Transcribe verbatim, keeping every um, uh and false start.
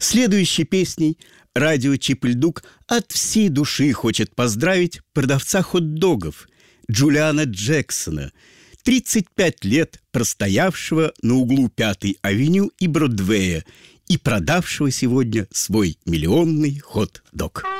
Следующей песней радио Чип-и-Ль-Дук от всей души хочет поздравить продавца хот-догов Джулиана Джексона, тридцать пять лет простоявшего на углу Пятой авеню и Бродвея и продавшего сегодня свой миллионный хот-дог.